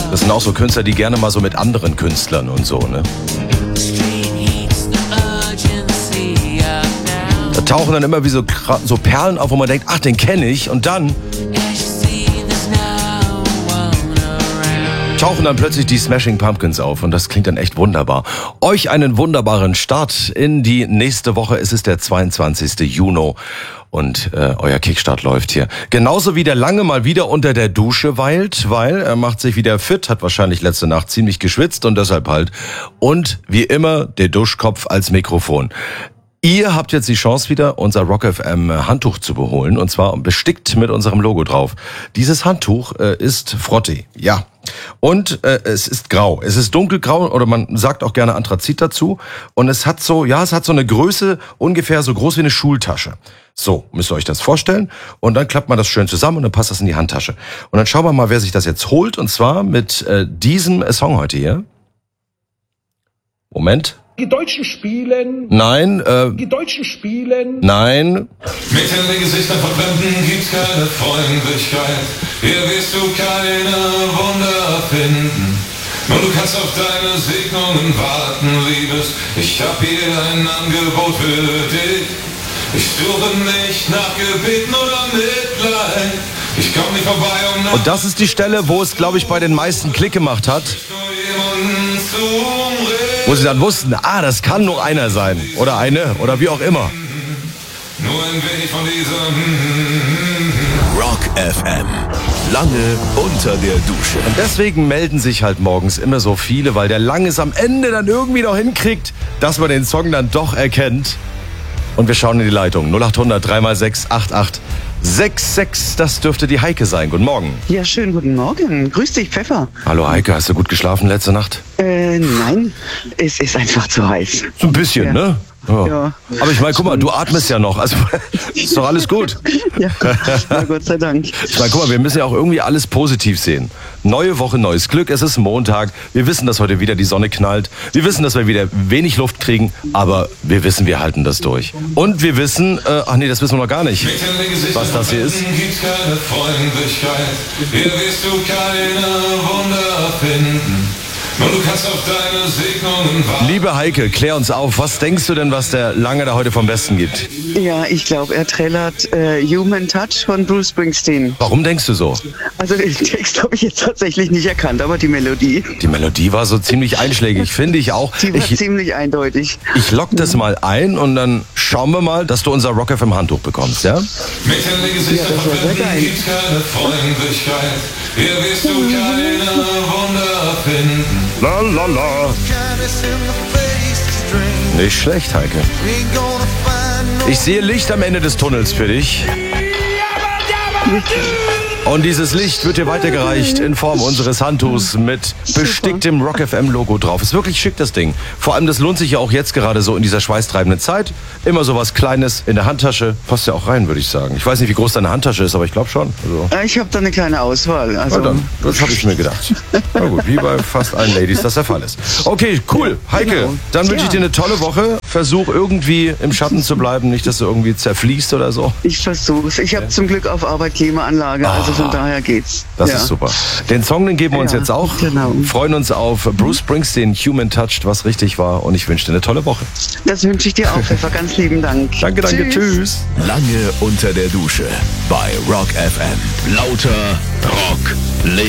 Das sind auch so Künstler, die gerne mal so mit anderen Künstlern und so, ne? Da tauchen dann immer wie so Perlen auf, wo man denkt, ach, den kenne ich. Und dann tauchen dann plötzlich die Smashing Pumpkins auf und das klingt dann echt wunderbar. Euch einen wunderbaren Start in die nächste Woche. Es ist der 22. Juni und euer Kickstart läuft hier. Genauso wie der Lange mal wieder unter der Dusche weilt, weil er macht sich wieder fit, hat wahrscheinlich letzte Nacht ziemlich geschwitzt und deshalb halt. Und wie immer der Duschkopf als Mikrofon. Ihr habt jetzt die Chance wieder, unser Rock FM Handtuch zu beholen und zwar bestickt mit unserem Logo drauf. Dieses Handtuch ist Frottee, ja. Und es ist grau. Es ist dunkelgrau oder man sagt auch gerne Anthrazit dazu. Und es hat so eine Größe ungefähr so groß wie eine Schultasche. So, müsst ihr euch das vorstellen. Und dann klappt man das schön zusammen und dann passt das in die Handtasche. Und dann schauen wir mal, wer sich das jetzt holt. Und zwar mit diesem Song heute hier. Moment. Die Deutschen spielen. Nein. Die Deutschen spielen. Nein. Mit den Gesichtern von Fremden gibt's keine Freundlichkeit. Hier wirst du keine Wunder finden. Nur du kannst auf deine Segnungen warten, Liebes. Ich hab hier ein Angebot für dich. Ich suche nicht nach Gebeten oder Mitleid. Ich komm nicht vorbei, um Und das ist die Stelle, wo es, glaube ich, bei den meisten Klick gemacht hat. Wo sie dann wussten, das kann nur einer sein. Oder eine, oder wie auch immer. Nur ein wenig von diesem Rock FM. Lange unter der Dusche. Und deswegen melden sich halt morgens immer so viele, weil der Lange es am Ende dann irgendwie noch hinkriegt, dass man den Song dann doch erkennt. Und wir schauen in die Leitung. 0800 3x6 8866. Das dürfte die Heike sein. Guten Morgen. Ja, schönen guten Morgen. Grüß dich, Pfeffer. Hallo Heike, hast du gut geschlafen letzte Nacht? Nein, es ist einfach zu heiß. So ein bisschen, Ja. ne? Ja. Aber ich meine, guck mal, du atmest ja noch. Also ist doch alles gut. Ja, na Gott sei Dank. Ich meine, guck mal, wir müssen ja auch irgendwie alles positiv sehen. Neue Woche, neues Glück. Es ist Montag. Wir wissen, dass heute wieder die Sonne knallt. Wir wissen, dass wir wieder wenig Luft kriegen. Aber wir wissen, wir halten das durch. Und wir wissen, das wissen wir noch gar nicht, was das hier ist. Gibt's keine Freundlichkeit. Hier wirst du keine Wunder finden. Nur du kannst auf deine Segnungen warten. Liebe Heike, klär uns auf. Was denkst du denn, was der Lange da heute vom Besten gibt? Ja, ich glaube, er trällert Human Touch von Bruce Springsteen. Warum denkst du so? Also den Text habe ich jetzt tatsächlich nicht erkannt, aber die Melodie, Die Melodie war so ziemlich einschlägig, finde ich auch. die war ziemlich eindeutig. Ich lock das mal ein und dann schauen wir mal, dass du unser Rock FM Handtuch bekommst, ja? Mit den Gesichtern Ja, das von war sehr Fremden geil. gibt's keine Freundlichkeit. Hier wirst du keine Wunder finden. La la la. Nicht schlecht, Heike. Ich sehe Licht am Ende des Tunnels für dich. Und dieses Licht wird dir weitergereicht in Form unseres Handtuchs mit besticktem Rock FM Logo drauf. Ist wirklich schick, das Ding. Vor allem, das lohnt sich ja auch jetzt gerade so in dieser schweißtreibenden Zeit. Immer so was Kleines in der Handtasche. Passt ja auch rein, würde ich sagen. Ich weiß nicht, wie groß deine Handtasche ist, aber ich glaube schon. Also, Ich habe da eine kleine Auswahl. Also, na dann, das habe ich mir gedacht. Na gut, wie bei fast allen Ladies das der Fall ist. Okay, cool. Heike, Genau. dann wünsche ich dir Ja. eine tolle Woche. Versuch irgendwie im Schatten zu bleiben, nicht, dass du irgendwie zerfließt oder so. ich versuch's. Ich habe zum Glück auf Arbeit Klimaanlage, also von daher geht's. Das ja. ist super. Den Song, den geben wir uns Ja, jetzt auch. genau. Freuen uns auf Bruce Springsteen, Human Touched, was richtig war. Und ich wünsche dir eine tolle Woche. Das wünsche ich dir auch, Pfeffer. Ganz lieben Dank. Danke, tschüss. Lange unter der Dusche bei Rock FM. Lauter Rock.